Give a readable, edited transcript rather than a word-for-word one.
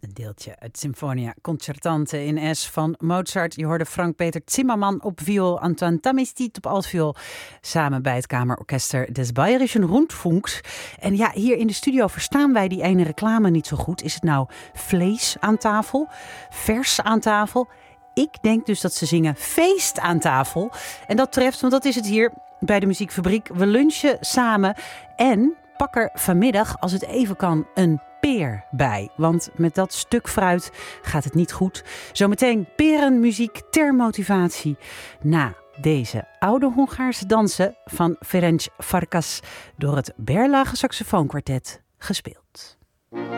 Een deeltje uit Sinfonia Concertante in S van Mozart. Je hoorde Frank-Peter Zimmermann op viool, Antoine Tamistit op altviool, samen bij het Kamerorchester des Bayerischen Rundfunks. En ja, hier in de studio verstaan wij die ene reclame niet zo goed. Is het nou vlees aan tafel? Vers aan tafel? Ik denk dus dat ze zingen feest aan tafel. En dat treft, want dat is het hier bij de Muziekfabriek. We lunchen samen en pak er vanmiddag, als het even kan, een peer bij. Want met dat stuk fruit gaat het niet goed. Zometeen perenmuziek ter motivatie na deze oude Hongaarse dansen van Ferenc Farkas door het Berlage Saxofoonkwartet gespeeld.